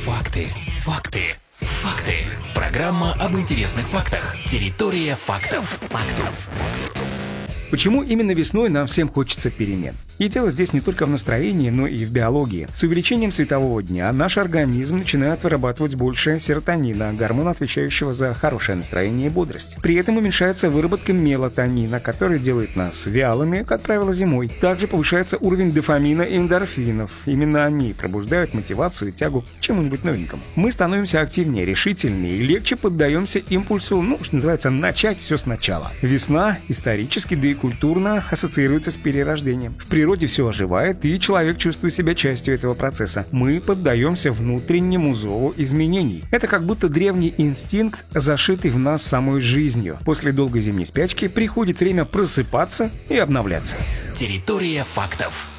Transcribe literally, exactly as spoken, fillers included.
Факты, факты, факты. Программа об интересных фактах. Территория фактов. Фактов. Почему именно весной нам всем хочется перемен? И дело здесь не только в настроении, но и в биологии. С увеличением светового дня наш организм начинает вырабатывать больше серотонина, гормона, отвечающего за хорошее настроение и бодрость. При этом уменьшается выработка мелатонина, который делает нас вялыми, как правило, зимой. Также повышается уровень дофамина и эндорфинов. Именно они пробуждают мотивацию и тягу к чему-нибудь новенькому. Мы становимся активнее, решительнее и легче поддаемся импульсу, ну, что называется, начать все сначала. Весна исторически, да и культурно ассоциируется с перерождением. В природе все оживает, и человек чувствует себя частью этого процесса. Мы поддаемся внутреннему зову изменений. Это как будто древний инстинкт, зашитый в нас самой жизнью. После долгой зимней спячки приходит время просыпаться и обновляться. Территория фактов.